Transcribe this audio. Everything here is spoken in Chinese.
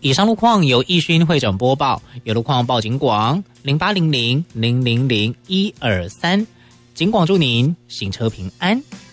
以上路况由义勋会诊播报，有路况报警广0800000123，警广祝您行车平安。